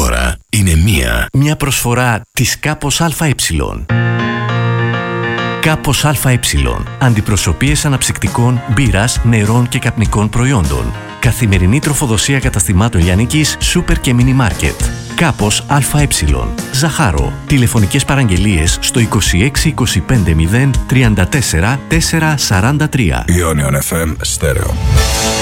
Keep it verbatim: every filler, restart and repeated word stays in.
ώρα είναι μία. Μια προσφορά της Κάπος ΑΕ. Κάπος ΑΕ. Αντιπροσωπείες αναψυκτικών, μπύρας, νερών και καπνικών προϊόντων. Καθημερινή τροφοδοσία καταστημάτων λιανικής, σούπερ και μίνι μάρκετ. Κάπος ΑΕ. Ζαχάρο. Τηλεφωνικές παραγγελίες στο είκοσι έξι είκοσι πέντε μηδέν τριάντα τέσσερα τετρακόσια σαράντα τρία. Ionion εφ εμ Stereo.